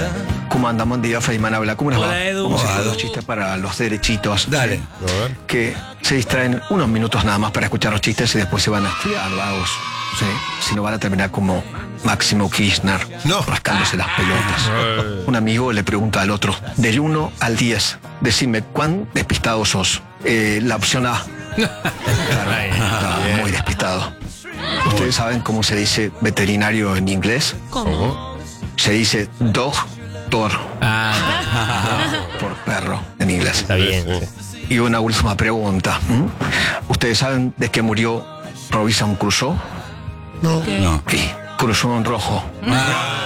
¿Cómo andamos? Buen día, Feynman habla. ¿Cómo les va? Hola, Edu. Vamos a hacer dos chistes para los derechitos. Dale. Que se distraen unos minutos nada más para escuchar los chistes y después se van a estudiar, vagos. ¿Sí? Si no van a terminar como Máximo Kirchner, No. rascándose las pelotas. Un amigo le pregunta al otro, del 1 al 10, decime, ¿cuán despistado sos? La opción A. Claro, está muy despistado. ¿Ustedes saben cómo se dice veterinario en inglés? ¿Cómo? Se dice doctor, por perro en inglés. Está bien. Y una última pregunta. ¿Ustedes saben de qué murió Robinson Crusoe? No. Sí, cruzó en rojo.